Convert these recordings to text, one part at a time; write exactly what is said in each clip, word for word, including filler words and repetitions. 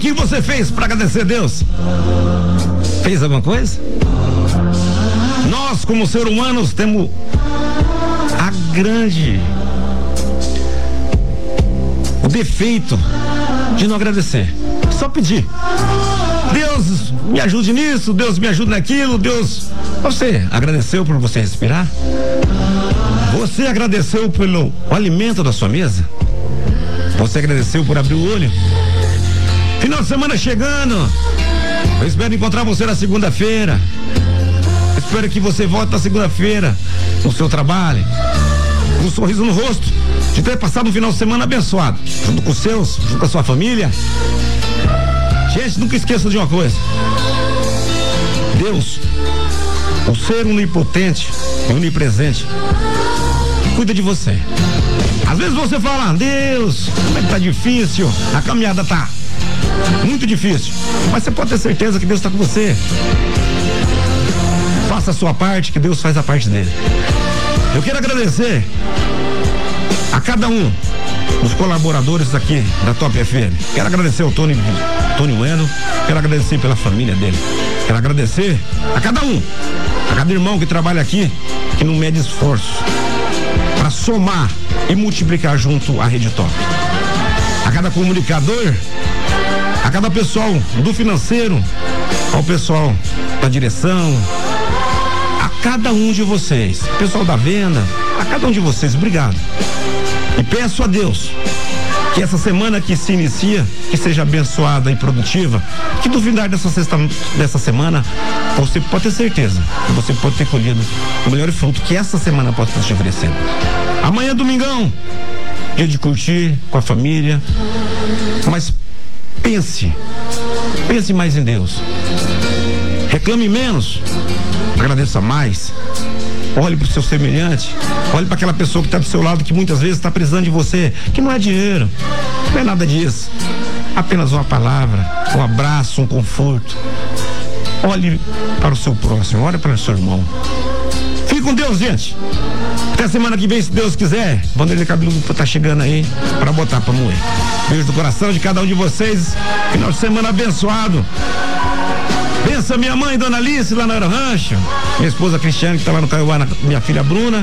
que você fez para agradecer a Deus? Fez alguma coisa? Nós, como seres humanos, temos a grande o defeito de não agradecer. Só pedir. Deus me ajude nisso, Deus me ajude naquilo, Deus. Você agradeceu por você respirar? Você agradeceu pelo alimento da sua mesa? Você agradeceu por abrir o olho? Final de semana chegando. Eu espero encontrar você na segunda-feira. Espero que você volte na segunda-feira no seu trabalho, com um sorriso no rosto, de ter passado um final de semana abençoado, junto com os seus, junto com a sua família. Gente, nunca esqueça de uma coisa: Deus, o ser onipotente e onipresente, cuida de você. Às vezes você fala: Deus, como é que tá difícil, a caminhada tá muito difícil, mas você pode ter certeza que Deus está com você. Faça a sua parte, que Deus faz a parte dele. Eu quero agradecer a cada um dos colaboradores aqui da Top F M. Quero agradecer ao Tony, Tony Bueno, quero agradecer pela família dele. Quero agradecer a cada um, a cada irmão que trabalha aqui, que não mede esforço para somar e multiplicar junto à Rede Top. A cada comunicador, a cada pessoal do financeiro, ao pessoal da direção, a cada um de vocês, pessoal da venda, a cada um de vocês, obrigado. E peço a Deus que essa semana que se inicia, que seja abençoada e produtiva, que no final dessa sexta, dessa semana, você pode ter certeza que você pode ter colhido o melhor fruto que essa semana pode estar te oferecendo. Amanhã é domingão, dia de curtir com a família, mas pense, pense mais em Deus. Reclame menos, agradeça mais. Olhe para o seu semelhante, olhe para aquela pessoa que está do seu lado, que muitas vezes está precisando de você, que não é dinheiro, não é nada disso, apenas uma palavra, um abraço, um conforto. Olhe para o seu próximo, olhe para o seu irmão. Fique com Deus, gente. Até semana que vem, se Deus quiser. Vanderlei Cabeludo tá chegando aí para botar para moer. Beijo do coração de cada um de vocês. Final de semana abençoado. Pensa minha mãe, Dona Alice, lá no Aerorancho. Minha esposa Cristiane, que tá lá no Caiuá, minha filha Bruna.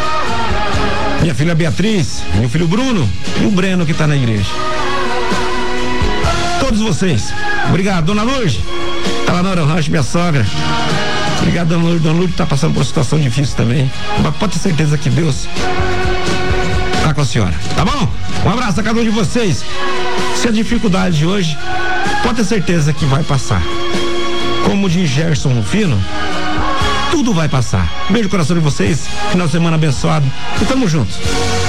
Minha filha Beatriz, meu filho Bruno e o Breno, que tá na igreja. Todos vocês, obrigado. Dona Lourdes, tá lá no Aerorancho, minha sogra. Obrigado, Dona Lourdes. Dona Lourdes tá passando por uma situação difícil também, mas pode ter certeza que Deus tá com a senhora, tá bom? Um abraço a cada um de vocês. Se a dificuldade de hoje, pode ter certeza que vai passar. Como diz Gerson Rufino, tudo vai passar. Beijo no coração de vocês, final de semana abençoado e tamo junto.